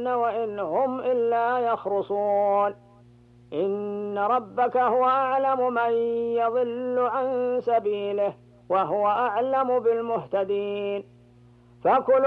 وإن هم إلا يخرصون. إن ربك هو أعلم من يضل عن سبيله وهو أعلم بالمهتدين. فكلوا